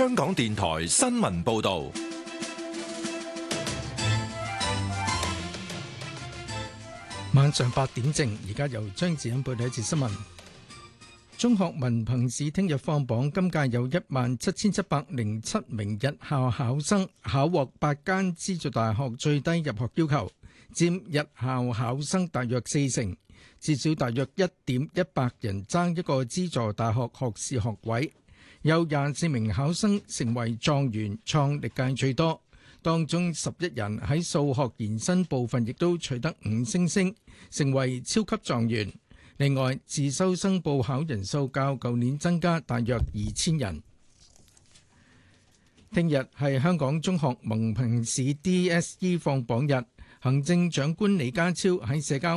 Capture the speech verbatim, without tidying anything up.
香港電台新聞報道。 晚上八點正，而家由張子欣報道一節新聞。中學文憑試聽日放榜，今屆有一萬七千七百零七名日校考生考獲八間資助大學最低入學要求，佔日校考生大約四成，至少大約一點一百人爭一個資助大學學士學位。有廿四名考生成為狀元，創歷屆最多。當中十一人喺數學延伸部分亦都取得五星星，成為超級狀元。另外，自修生報考人數較舊年增加大約二千人。聽日係香港中學文憑試 D S E 放榜日，行政長官李家超喺社交